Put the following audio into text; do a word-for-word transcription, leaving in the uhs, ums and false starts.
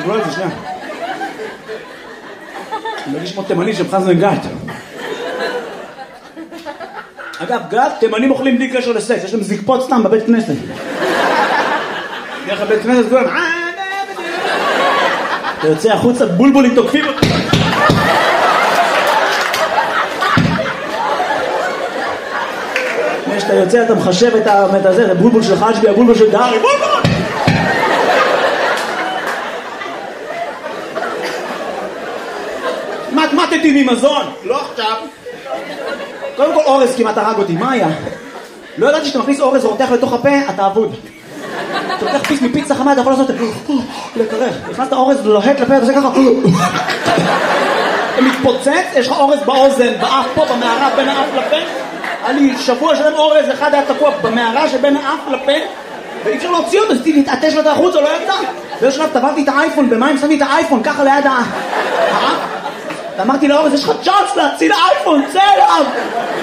תסתכלו על זה שנייה. אני מרגיש כמו תימני שמחזן גת. אגב, גת, תימנים אוכלים בלי קשר לסקס, יש להם זקפות סתם בבית כנסת. דרך הבית כנסת כולם, אתה יוצא החוצה, בולבולים תוקפים אותי. כשאתה יוצא, אתה מחשב את הזה, זה בולבול של חג'בי, הבולבול של דארי, בולבול! מתמטתי ממזון, לא עכשיו. קודם כל אורז כמעט הרג אותי, מה היה? לא ידעתי שאתה מכניס אורז ורותח לתוך הפה, אתה אבוד. אתה לוקח פיס מפיצה חמה, אתה יכול לעשות לקרר. נכנסת אורז ולוהט לפה, אתה עושה ככה. אתה מתפוצץ, יש לך אורז באוזן, באף פה, במערה, בין האף לפה. היה לי שבוע שלם אורז, אחד היה תקוע במערה שבין האף לפה, ואי אפשר להוציא אותו, אז תתעטש לו את החוץ, או לא ידע. באיזשהו שלב טבעתי את האייפון במים, שמתי את האייפון ככה ליד האף. ואמרתי לאורז, יש לך צ'אנס להציל האייפון, צא אליו!